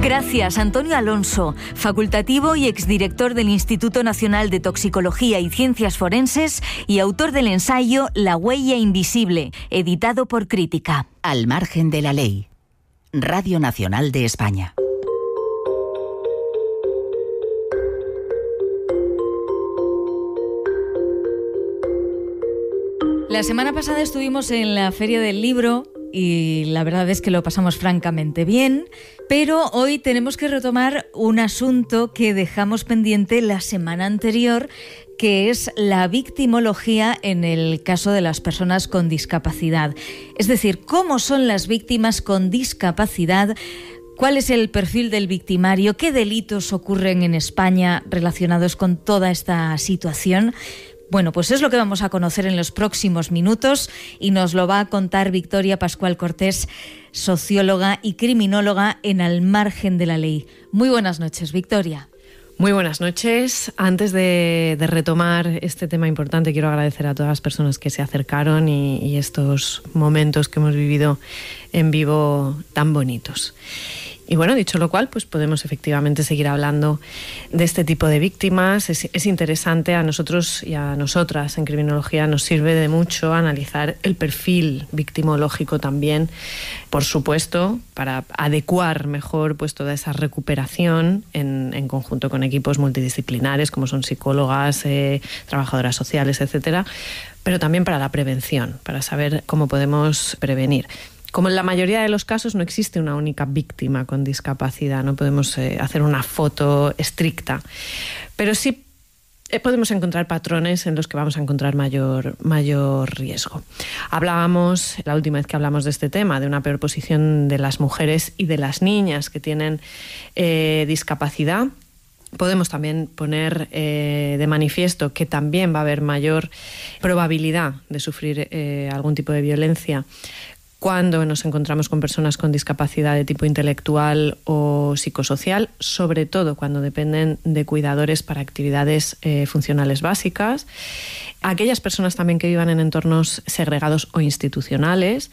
Gracias, Antonio Alonso, facultativo y exdirector del Instituto Nacional de Toxicología y Ciencias Forenses y autor del ensayo La huella invisible, editado por Crítica. Al margen de la ley. Radio Nacional de España. La semana pasada estuvimos en la Feria del Libro y la verdad es que lo pasamos francamente bien, pero hoy tenemos que retomar un asunto que dejamos pendiente la semana anterior, que es la victimología en el caso de las personas con discapacidad. Es decir, cómo son las víctimas con discapacidad, cuál es el perfil del victimario, qué delitos ocurren en España relacionados con toda esta situación. Bueno, pues es lo que vamos a conocer en los próximos minutos y nos lo va a contar Victoria Pascual Cortés, socióloga y criminóloga en Al margen de la ley. Muy buenas noches, Victoria. Muy buenas noches. Antes de retomar este tema importante, quiero agradecer a todas las personas que se acercaron y estos momentos que hemos vivido en vivo tan bonitos. Y bueno, dicho lo cual, pues podemos efectivamente seguir hablando de este tipo de víctimas. Es interesante, a nosotros y a nosotras en criminología nos sirve de mucho analizar el perfil victimológico también, por supuesto, para adecuar mejor pues toda esa recuperación en conjunto con equipos multidisciplinares como son psicólogas, trabajadoras sociales, etcétera, pero también para la prevención, para saber cómo podemos prevenir. Como en la mayoría de los casos no existe una única víctima con discapacidad, no podemos hacer una foto estricta, pero sí podemos encontrar patrones en los que vamos a encontrar mayor riesgo. Hablábamos, la última vez que hablamos de este tema, de una peor posición de las mujeres y de las niñas que tienen discapacidad. Podemos también poner de manifiesto que también va a haber mayor probabilidad de sufrir algún tipo de violencia cuando nos encontramos con personas con discapacidad de tipo intelectual o psicosocial, sobre todo cuando dependen de cuidadores para actividades funcionales básicas. Aquellas personas también que vivan en entornos segregados o institucionales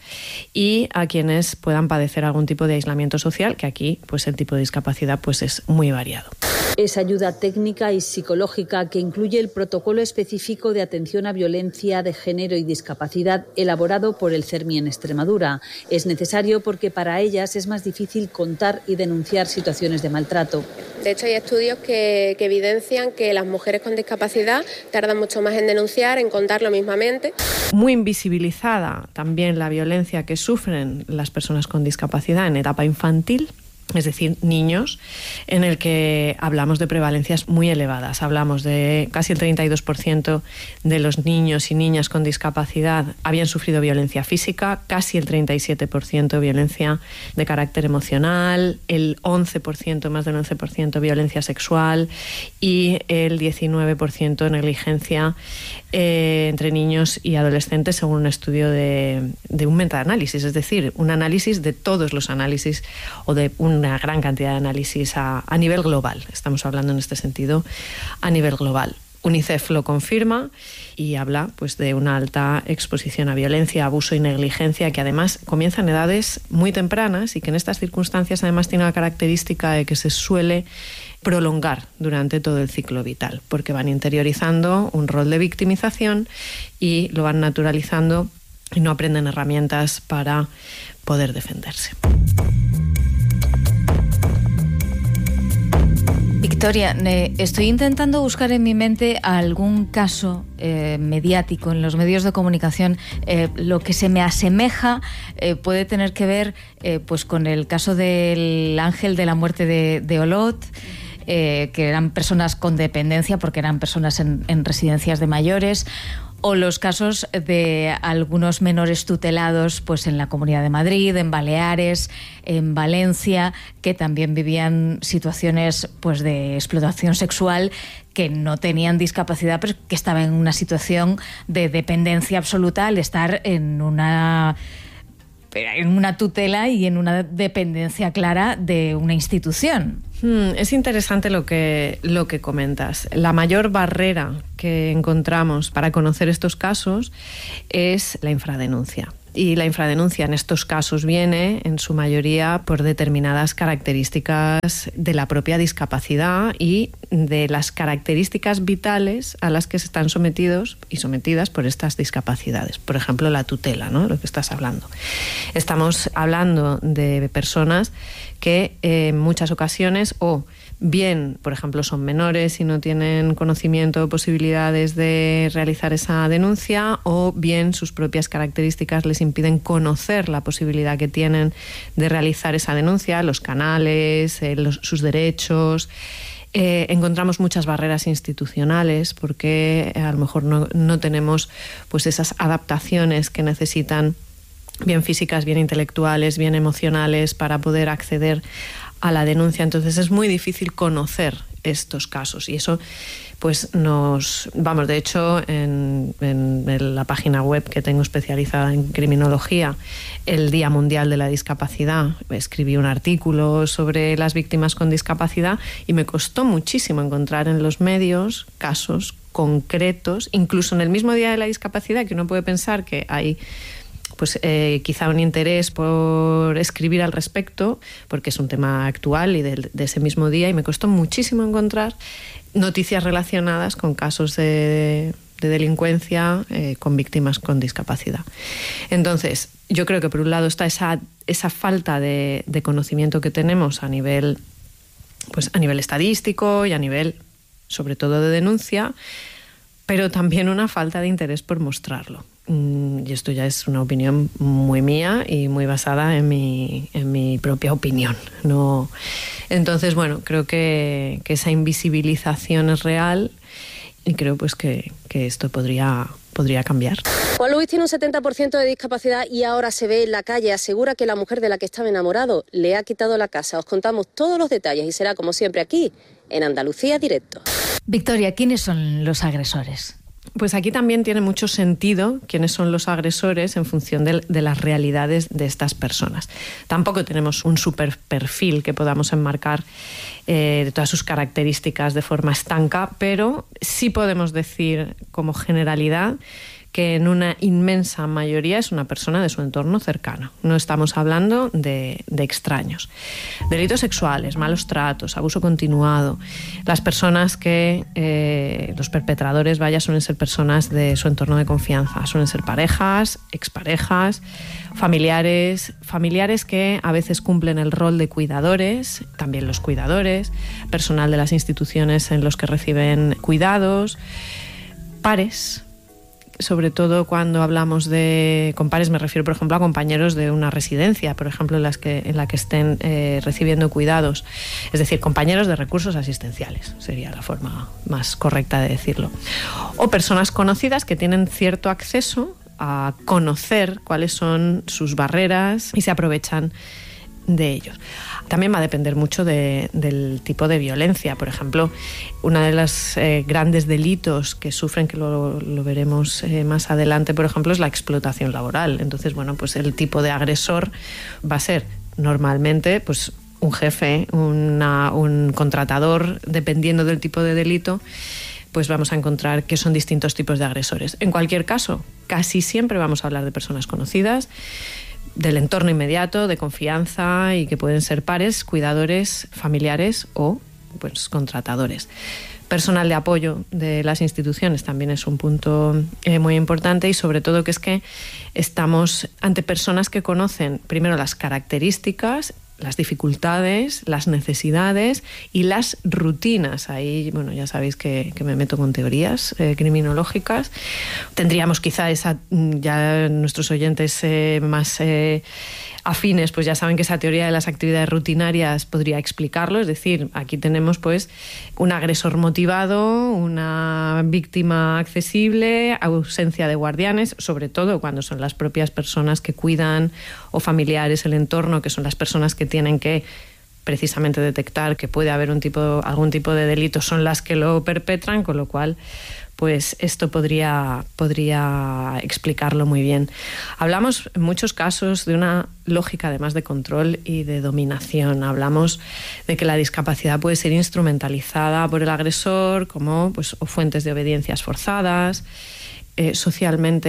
y a quienes puedan padecer algún tipo de aislamiento social, que aquí pues el tipo de discapacidad pues es muy variado. Es ayuda técnica y psicológica que incluye el protocolo específico de atención a violencia de género y discapacidad elaborado por el CERMI en Extremadura. Es necesario porque para ellas es más difícil contar y denunciar situaciones de maltrato. De hecho, hay estudios que evidencian que las mujeres con discapacidad tardan mucho más en denunciar, en contarlo mismamente. Muy invisibilizada también la violencia que sufren las personas con discapacidad en etapa infantil, es decir, niños, en el que hablamos de prevalencias muy elevadas. Hablamos de casi el 32% de los niños y niñas con discapacidad habían sufrido violencia física, casi el 37% violencia de carácter emocional, el 11%, más del 11% violencia sexual y el 19% negligencia entre niños y adolescentes, según un estudio de un metaanálisis, es decir, un análisis de todos los análisis o de una gran cantidad de análisis a nivel global. Estamos hablando en este sentido a nivel global. UNICEF lo confirma y habla pues de una alta exposición a violencia, abuso y negligencia que además comienza en edades muy tempranas y que en estas circunstancias además tiene la característica de que se suele prolongar durante todo el ciclo vital, porque van interiorizando un rol de victimización y lo van naturalizando y no aprenden herramientas para poder defenderse. Victoria, estoy intentando buscar en mi mente algún caso mediático en los medios de comunicación. Lo que se me asemeja puede tener que ver pues con el caso del ángel de la muerte de Olot, que eran personas con dependencia porque eran personas en residencias de mayores, o los casos de algunos menores tutelados pues en la Comunidad de Madrid, en Baleares, en Valencia, que también vivían situaciones pues de explotación sexual, que no tenían discapacidad, pero que estaban en una situación de dependencia absoluta al estar en una tutela y en una dependencia clara de una institución. Es interesante lo que comentas. La mayor barrera que encontramos para conocer estos casos es la infradenuncia. Y la infradenuncia en estos casos viene, en su mayoría, por determinadas características de la propia discapacidad y de las características vitales a las que se están sometidos y sometidas por estas discapacidades. Por ejemplo, la tutela, ¿no? Lo que estás hablando. Estamos hablando de personas que en muchas ocasiones o bien, por ejemplo, son menores y no tienen conocimiento o posibilidades de realizar esa denuncia, o bien sus propias características les impiden conocer la posibilidad que tienen de realizar esa denuncia, los canales, sus derechos. Encontramos muchas barreras institucionales porque a lo mejor no tenemos pues esas adaptaciones que necesitan, bien físicas, bien intelectuales, bien emocionales, para poder acceder a la denuncia. Entonces es muy difícil conocer estos casos, y eso pues de hecho en la página web que tengo especializada en criminología, el Día Mundial de la Discapacidad, escribí un artículo sobre las víctimas con discapacidad y me costó muchísimo encontrar en los medios casos concretos, incluso en el mismo Día de la Discapacidad, que uno puede pensar que hay pues quizá un interés por escribir al respecto, porque es un tema actual y de ese mismo día, y me costó muchísimo encontrar noticias relacionadas con casos de delincuencia con víctimas con discapacidad. Entonces, yo creo que por un lado está esa falta de conocimiento que tenemos a nivel estadístico y a nivel, sobre todo, de denuncia, pero también una falta de interés por mostrarlo. Y esto ya es una opinión muy mía y muy basada en mi propia opinión, ¿no? Entonces, bueno, creo que esa invisibilización es real, y creo pues que esto podría cambiar. Juan Luis tiene un 70% de discapacidad y ahora se ve en la calle. Asegura que la mujer de la que estaba enamorado le ha quitado la casa. Os contamos todos los detalles y será como siempre aquí, en Andalucía Directo. Victoria, ¿quiénes son los agresores? Pues aquí también tiene mucho sentido quiénes son los agresores en función de las realidades de estas personas. Tampoco tenemos un super perfil que podamos enmarcar de todas sus características de forma estanca, pero sí podemos decir como generalidad que en una inmensa mayoría es una persona de su entorno cercano. No estamos hablando de extraños. Delitos sexuales, malos tratos, abuso continuado. Las personas los perpetradores, suelen ser personas de su entorno de confianza. Suelen ser parejas, exparejas, familiares que a veces cumplen el rol de cuidadores, también los cuidadores, personal de las instituciones en los que reciben cuidados, pares. Sobre todo cuando hablamos con pares, me refiero, por ejemplo, a compañeros de una residencia, por ejemplo, en la que estén recibiendo cuidados. Es decir, compañeros de recursos asistenciales, sería la forma más correcta de decirlo. O personas conocidas que tienen cierto acceso a conocer cuáles son sus barreras y se aprovechan de ellos. También va a depender mucho del tipo de violencia. Por ejemplo, uno de los grandes delitos que sufren, que lo veremos más adelante, por ejemplo, es la explotación laboral. Entonces, bueno, pues el tipo de agresor va a ser normalmente pues un jefe, un contratador, dependiendo del tipo de delito, pues vamos a encontrar que son distintos tipos de agresores. En cualquier caso, casi siempre vamos a hablar de personas conocidas, del entorno inmediato, de confianza, y que pueden ser pares, cuidadores, familiares o pues contratadores. Personal de apoyo de las instituciones también es un punto muy importante, y sobre todo que es que estamos ante personas que conocen primero las características, las dificultades, las necesidades y las rutinas. Ahí, bueno, ya sabéis que me meto con teorías criminológicas. Tendríamos quizá ya nuestros oyentes más afines, pues ya saben que esa teoría de las actividades rutinarias podría explicarlo. Es decir, aquí tenemos pues un agresor motivado, una víctima accesible, ausencia de guardianes, sobre todo cuando son las propias personas que cuidan o familiares, el entorno, que son las personas que tienen que precisamente detectar que puede haber algún tipo de delito, son las que lo perpetran, con lo cual pues esto podría explicarlo muy bien. Hablamos en muchos casos de una lógica además de control y de dominación. Hablamos de que la discapacidad puede ser instrumentalizada por el agresor como pues, o fuentes de obediencias forzadas, socialmente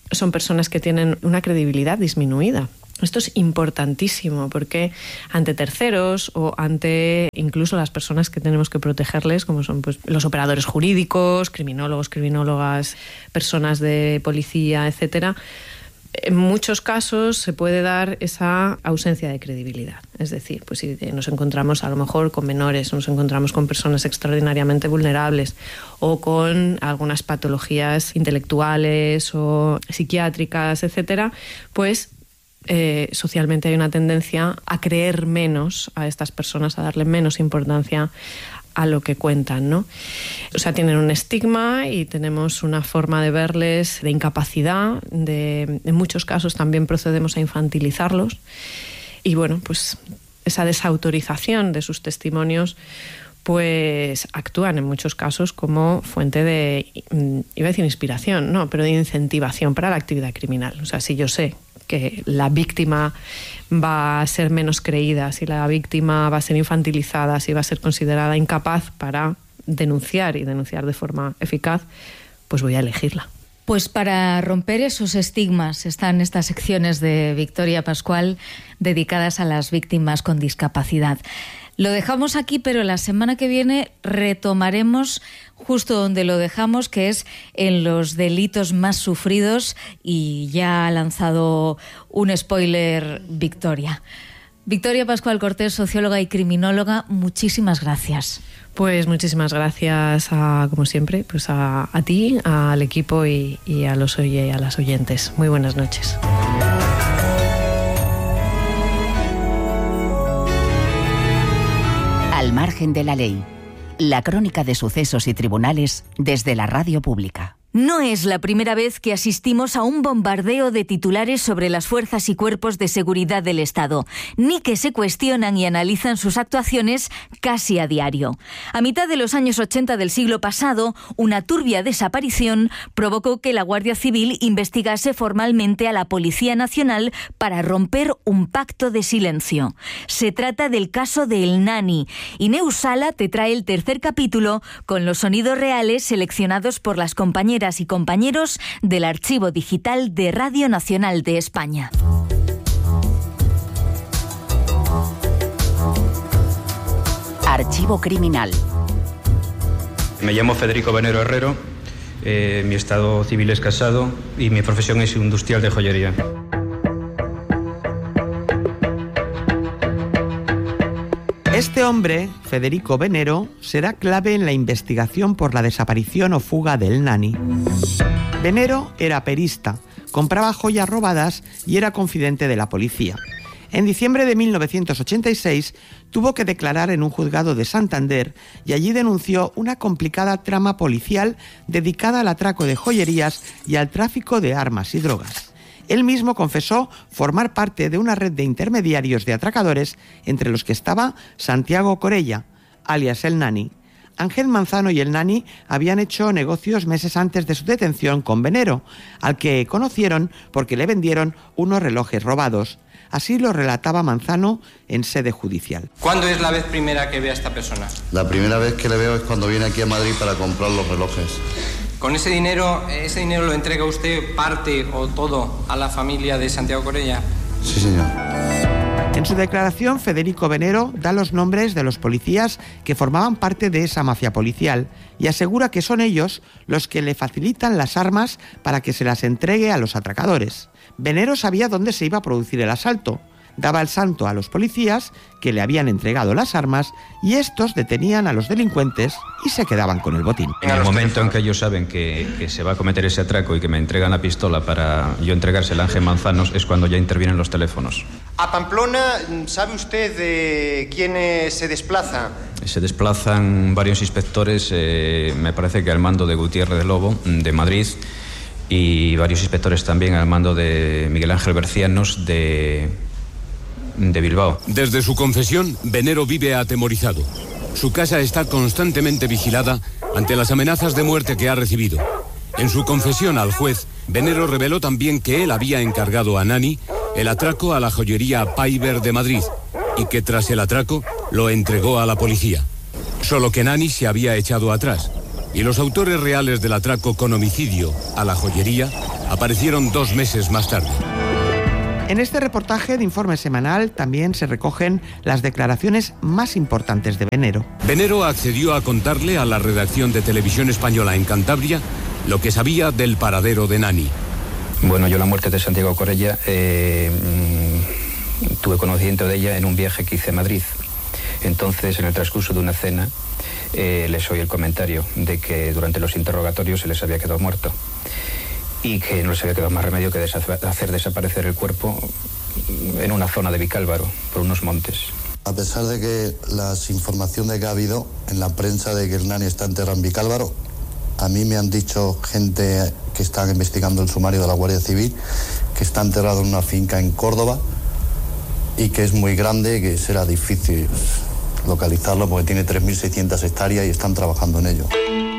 son personas que tienen una credibilidad disminuida. Esto es importantísimo porque ante terceros o ante incluso las personas que tenemos que protegerles, como son pues, los operadores jurídicos, criminólogos, criminólogas, personas de policía, etcétera, en muchos casos se puede dar esa ausencia de credibilidad. Es decir, pues si nos encontramos a lo mejor con menores, nos encontramos con personas extraordinariamente vulnerables o con algunas patologías intelectuales o psiquiátricas, etcétera, pues socialmente hay una tendencia a creer menos a estas personas, a darle menos importancia a lo que cuentan, ¿no? O sea, tienen un estigma y tenemos una forma de verles de incapacidad, en muchos casos también procedemos a infantilizarlos y bueno, pues esa desautorización de sus testimonios pues actúan en muchos casos como fuente de, iba a decir inspiración, no, pero de incentivación para la actividad criminal. O sea, si yo sé que la víctima va a ser menos creída, si la víctima va a ser infantilizada, si va a ser considerada incapaz para denunciar y denunciar de forma eficaz, pues voy a elegirla. Pues para romper esos estigmas están estas secciones de Victoria Pascual dedicadas a las víctimas con discapacidad. Lo dejamos aquí, pero la semana que viene retomaremos justo donde lo dejamos, que es en los delitos más sufridos, y ya ha lanzado un spoiler Victoria. Victoria Pascual Cortés, socióloga y criminóloga, muchísimas gracias. Pues muchísimas gracias, como siempre, pues a ti, al equipo y a las oyentes. Muy buenas noches. Al margen de la ley, la crónica de sucesos y tribunales desde la radio pública. No es la primera vez que asistimos a un bombardeo de titulares sobre las fuerzas y cuerpos de seguridad del Estado, ni que se cuestionan y analizan sus actuaciones casi a diario. A mitad de los años 80 del siglo pasado, una turbia desaparición provocó que la Guardia Civil investigase formalmente a la Policía Nacional para romper un pacto de silencio. Se trata del caso de El Nani, y Neus Sala te trae el tercer capítulo con los sonidos reales seleccionados por las compañeras y compañeros del Archivo Digital de Radio Nacional de España. Archivo Criminal. Me llamo Federico Venero Herrero, mi estado civil es casado y mi profesión es industrial de joyería. Este hombre, Federico Venero, será clave en la investigación por la desaparición o fuga del Nani. Venero era perista, compraba joyas robadas y era confidente de la policía. En diciembre de 1986 tuvo que declarar en un juzgado de Santander y allí denunció una complicada trama policial dedicada al atraco de joyerías y al tráfico de armas y drogas. Él mismo confesó formar parte de una red de intermediarios de atracadores, entre los que estaba Santiago Corella, alias El Nani. Ángel Manzano y El Nani habían hecho negocios meses antes de su detención con Venero, al que conocieron porque le vendieron unos relojes robados. Así lo relataba Manzano en sede judicial. ¿Cuándo es la vez primera que ve a esta persona? La primera vez que le veo es cuando viene aquí a Madrid para comprar los relojes. ¿Con ese dinero lo entrega usted parte o todo a la familia de Santiago Corella? Sí, señor. En su declaración, Federico Venero da los nombres de los policías que formaban parte de esa mafia policial y asegura que son ellos los que le facilitan las armas para que se las entregue a los atracadores. Venero sabía dónde se iba a producir el asalto. Daba el santo a los policías que le habían entregado las armas y estos detenían a los delincuentes y se quedaban con el botín. En el momento en que ellos saben que se va a cometer ese atraco y que me entregan la pistola para yo entregársela a Ángel Manzanos es cuando ya intervienen los teléfonos. A Pamplona, ¿sabe usted de quiénes se desplazan? Se desplazan varios inspectores, me parece que al mando de Gutiérrez de Lobo, de Madrid, y varios inspectores también al mando de Miguel Ángel Bercianos, de Bilbao. Desde su confesión, Venero vive atemorizado. Su casa está constantemente vigilada ante las amenazas de muerte que ha recibido. En su confesión al juez, Venero reveló también que él había encargado a Nani el atraco a la joyería Paiber de Madrid y que tras el atraco lo entregó a la policía. Solo que Nani se había echado atrás y los autores reales del atraco con homicidio a la joyería aparecieron 2 meses más tarde. En este reportaje de Informe Semanal también se recogen las declaraciones más importantes de Venero. Venero accedió a contarle a la redacción de Televisión Española en Cantabria lo que sabía del paradero de Nani. Bueno, yo la muerte de Santiago Corella tuve conocimiento de ella en un viaje que hice a Madrid. Entonces, en el transcurso de una cena, les oí el comentario de que durante los interrogatorios se les había quedado muerto y que no les había quedado más remedio que hacer desaparecer el cuerpo en una zona de Vicálvaro, por unos montes. A pesar de que las informaciones que ha habido en la prensa de que el Nani está enterrado en Vicálvaro, a mí me han dicho gente que está investigando el sumario de la Guardia Civil que está enterrado en una finca en Córdoba y que es muy grande y que será difícil localizarlo porque tiene 3.600 hectáreas y están trabajando en ello.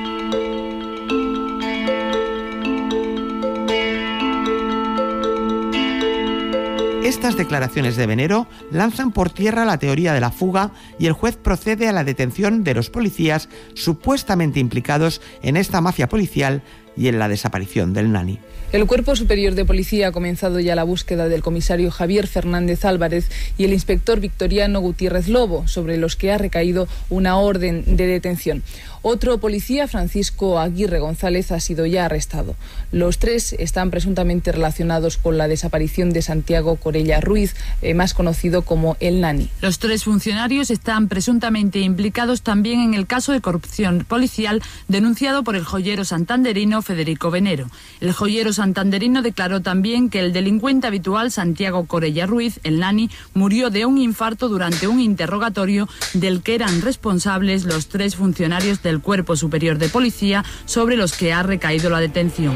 Estas declaraciones de Venero lanzan por tierra la teoría de la fuga y el juez procede a la detención de los policías supuestamente implicados en esta mafia policial y en la desaparición del Nani. El Cuerpo Superior de Policía ha comenzado ya la búsqueda del comisario Javier Fernández Álvarez y el inspector Victoriano Gutiérrez Lobo, sobre los que ha recaído una orden de detención. Otro policía, Francisco Aguirre González, ha sido ya arrestado. Los 3 están presuntamente relacionados con la desaparición de Santiago Corella Ruiz, más conocido como el Nani. Los 3 funcionarios están presuntamente implicados también en el caso de corrupción policial denunciado por el joyero santanderino Federico Venero. El joyero santanderino declaró también que el delincuente habitual Santiago Corella Ruiz, el Nani, murió de un infarto durante un interrogatorio del que eran responsables los 3 funcionarios del Cuerpo Superior de Policía sobre los que ha recaído la detención.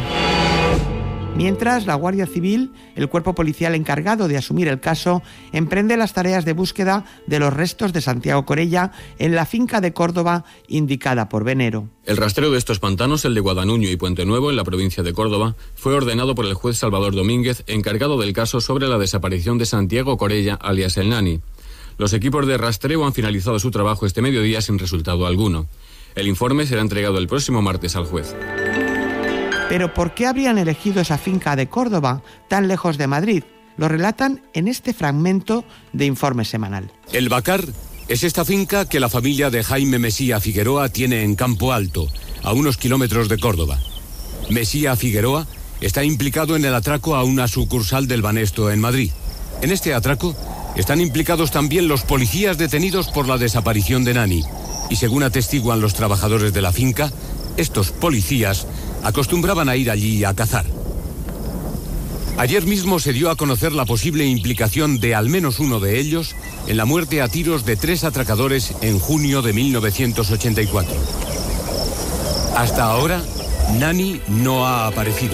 Mientras, la Guardia Civil, el cuerpo policial encargado de asumir el caso, emprende las tareas de búsqueda de los restos de Santiago Corella en la finca de Córdoba indicada por Venero. El rastreo de estos pantanos, el de Guadanuño y Puente Nuevo, en la provincia de Córdoba, fue ordenado por el juez Salvador Domínguez, encargado del caso sobre la desaparición de Santiago Corella, alias el Nani. Los equipos de rastreo han finalizado su trabajo este mediodía sin resultado alguno. El informe será entregado el próximo martes al juez. Pero ¿por qué habrían elegido esa finca de Córdoba, tan lejos de Madrid? Lo relatan en este fragmento de Informe Semanal. El Bacar es esta finca que la familia de Jaime Mesía Figueroa tiene en Campo Alto, a unos kilómetros de Córdoba. Mesía Figueroa está implicado en el atraco a una sucursal del Banesto en Madrid. En este atraco están implicados también los policías detenidos por la desaparición de Nani. Y según atestiguan los trabajadores de la finca, estos policías acostumbraban a ir allí a cazar. Ayer mismo se dio a conocer la posible implicación de al menos uno de ellos en la muerte a tiros de 3 atracadores en junio de 1984. Hasta ahora, Nani no ha aparecido.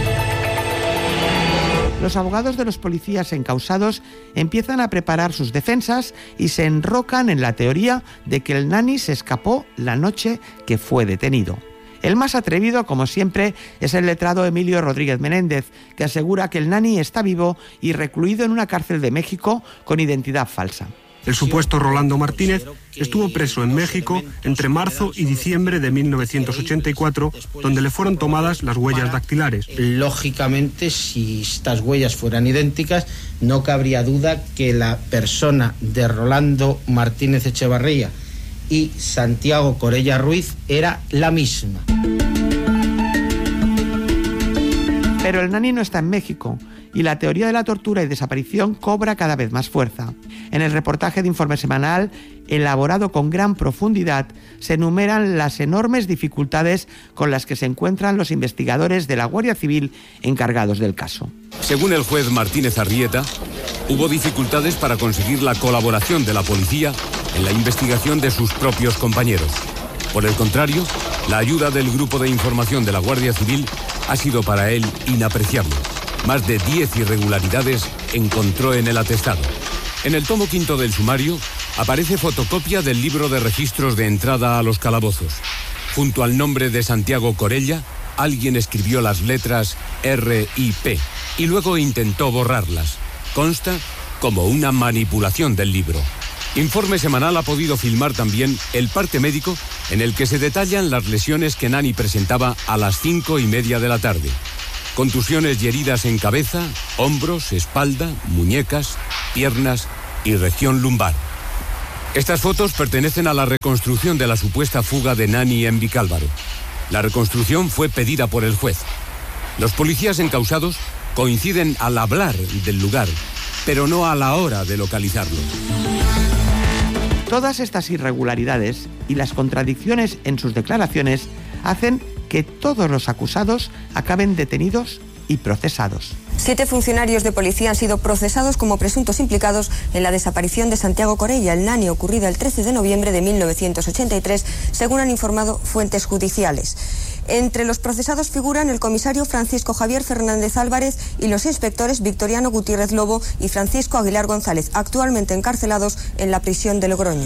Los abogados de los policías encausados empiezan a preparar sus defensas y se enrocan en la teoría de que el Nani se escapó la noche que fue detenido. El más atrevido, como siempre, es el letrado Emilio Rodríguez Menéndez, que asegura que el Nani está vivo y recluido en una cárcel de México con identidad falsa. El supuesto Rolando Martínez estuvo preso en México entre marzo y diciembre de 1984, donde le fueron tomadas las huellas dactilares. Lógicamente, si estas huellas fueran idénticas, no cabría duda que la persona de Rolando Martínez Echevarría y Santiago Corella Ruiz era la misma. Pero el Nani no está en México y la teoría de la tortura y desaparición cobra cada vez más fuerza. En el reportaje de Informe Semanal, elaborado con gran profundidad, se enumeran las enormes dificultades con las que se encuentran los investigadores de la Guardia Civil encargados del caso. Según el juez Martínez Arrieta, hubo dificultades para conseguir la colaboración de la policía en la investigación de sus propios compañeros. Por el contrario, la ayuda del Grupo de Información de la Guardia Civil ha sido para él inapreciable. Más de 10 irregularidades encontró en el atestado. En el tomo 5 del sumario aparece fotocopia del libro de registros de entrada a los calabozos. Junto al nombre de Santiago Corella, alguien escribió las letras R y P y luego intentó borrarlas. Consta como una manipulación del libro. Informe Semanal ha podido filmar también el parte médico en el que se detallan las lesiones que Nani presentaba a las 5:30 de la tarde. contusiones y heridas en cabeza, hombros, espalda, muñecas, piernas y región lumbar. Estas fotos pertenecen a la reconstrucción de la supuesta fuga de Nani en Vicálvaro. La reconstrucción fue pedida por el juez. Los policías encausados coinciden al hablar del lugar, pero no a la hora de localizarlo. Todas estas irregularidades y las contradicciones en sus declaraciones hacen que todos los acusados acaben detenidos y procesados. 7 funcionarios de policía han sido procesados como presuntos implicados en la desaparición de Santiago Corella, el nani, ocurrida el 13 de noviembre de 1983, según han informado fuentes judiciales. Entre los procesados figuran el comisario Francisco Javier Fernández Álvarez y los inspectores Victoriano Gutiérrez Lobo y Francisco Aguilar González, actualmente encarcelados en la prisión de Logroño.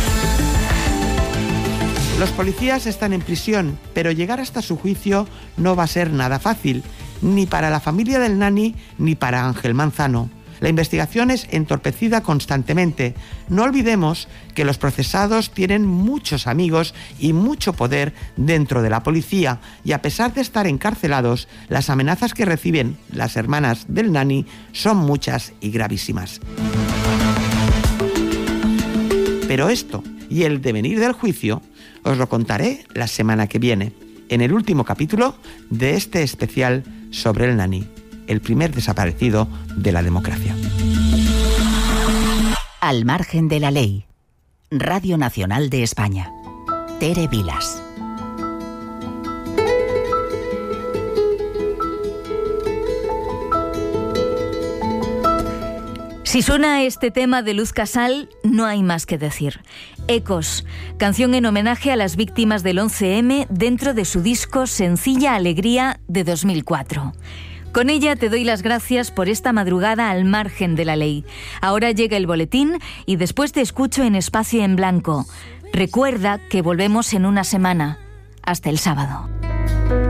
Los policías están en prisión, pero llegar hasta su juicio no va a ser nada fácil, ni para la familia del nani ni para Ángel Manzano. La investigación es entorpecida constantemente. No olvidemos que los procesados tienen muchos amigos y mucho poder dentro de la policía, y a pesar de estar encarcelados, las amenazas que reciben las hermanas del nani son muchas y gravísimas. Pero esto y el devenir del juicio os lo contaré la semana que viene, en el último capítulo de este especial sobre el nani, el primer desaparecido de la democracia. Al margen de la ley. Radio Nacional de España. Tere Vilas. Si suena este tema de Luz Casal, no hay más que decir. Ecos, canción en homenaje a las víctimas del 11M dentro de su disco Sencilla Alegría de 2004. Con ella te doy las gracias por esta madrugada al margen de la ley. Ahora llega el boletín y después te escucho en Espacio en Blanco. Recuerda que volvemos en una semana. Hasta el sábado.